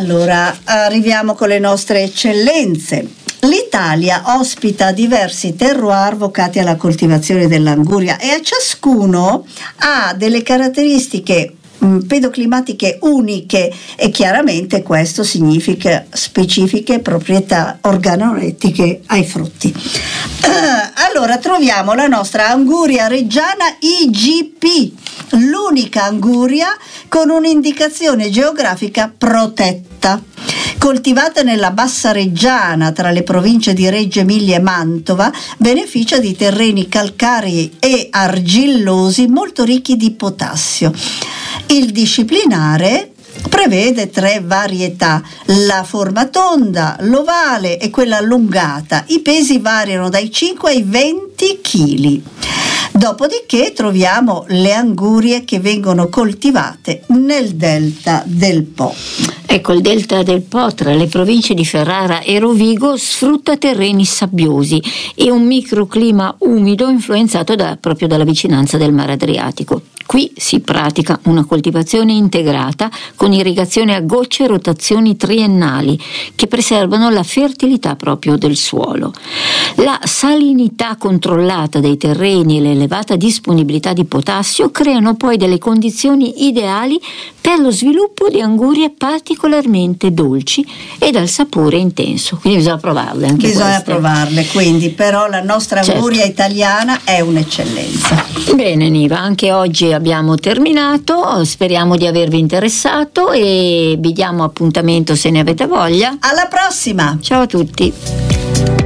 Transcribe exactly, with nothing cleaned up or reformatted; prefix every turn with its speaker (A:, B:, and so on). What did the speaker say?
A: Allora, arriviamo con le nostre eccellenze. L'Italia ospita diversi terroir vocati alla coltivazione dell'anguria e a ciascuno ha delle caratteristiche pedoclimatiche uniche e chiaramente questo significa specifiche proprietà organolettiche ai frutti. Uh, allora troviamo la nostra Anguria reggiana I G P, l'unica anguria con un'indicazione geografica protetta. Coltivata nella Bassa Reggiana tra le province di Reggio Emilia e Mantova, beneficia di terreni calcarei e argillosi molto ricchi di potassio. Il disciplinare prevede tre varietà: la forma tonda, l'ovale e quella allungata. I pesi variano dai cinque ai venti chili. Dopodiché troviamo le angurie che vengono coltivate nel delta del Po.
B: Ecco, il delta del Po tra le province di Ferrara e Rovigo sfrutta terreni sabbiosi e un microclima umido influenzato da, proprio dalla vicinanza del mare Adriatico. Qui si pratica una coltivazione integrata con irrigazione a gocce e rotazioni triennali che preservano la fertilità proprio del suolo. La salinità controllata dei terreni e l'elevata disponibilità di potassio creano poi delle condizioni ideali per lo sviluppo di angurie particolarmente dolci e dal sapore intenso. Quindi bisogna provarle anche
A: Bisogna
B: queste.
A: provarle, quindi, però la nostra anguria
B: certo.
A: italiana è un'eccellenza.
B: Bene Niva, anche oggi abbiamo terminato, speriamo di avervi interessato e vi diamo appuntamento se ne avete voglia.
A: Alla prossima!
B: Ciao a tutti!